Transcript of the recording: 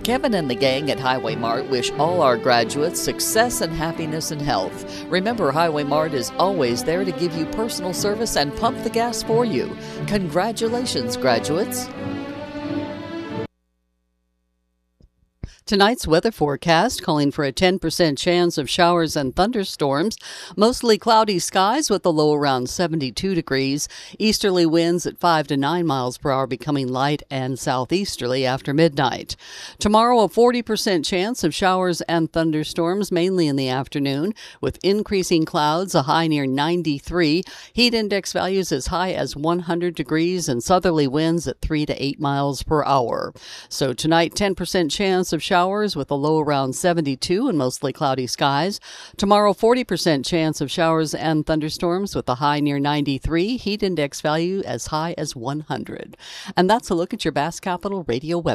Kevin and the gang at Highway Mart wish all our graduates success and happiness and health. Remember, Highway Mart is always there to give you personal service and pump the gas for you. Congratulations, graduates. Tonight's weather forecast calling for a 10% chance of showers and thunderstorms. Mostly cloudy skies with a low around 72 degrees. Easterly winds at 5 to 9 miles per hour becoming light and southeasterly after midnight. Tomorrow, a 40% chance of showers and thunderstorms, mainly in the afternoon, with increasing clouds, a high near 93. Heat index values as high as 100 degrees and southerly winds at 3 to 8 miles per hour. So tonight, 10% chance of showers with a low around 72 and mostly cloudy skies. Tomorrow, 40% chance of showers and thunderstorms with a high near 93, heat index value as high as 100. And that's a look at your Bass Capital Radio website.